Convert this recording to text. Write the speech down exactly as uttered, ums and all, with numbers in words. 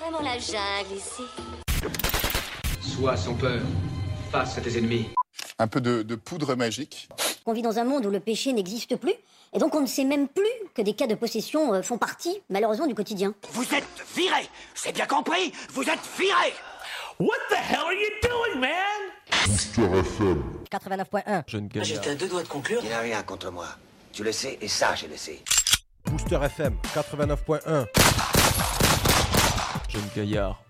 vraiment la jungle ici. Sois sans peur, face à tes ennemis. Un peu de, de poudre magique. On vit dans un monde où le péché n'existe plus, et donc on ne sait même plus que des cas de possession euh, font partie, malheureusement, du quotidien. Vous êtes virés, c'est bien compris, vous êtes virés. What the hell are you doing, man? Booster F M quatre-vingt-neuf point un. Jeune gaillard. J'étais à deux doigts de conclure. Il n'a rien contre moi. Tu le sais, et ça, je le sais. Booster F M quatre-vingt-neuf point un. Jeune gaillard.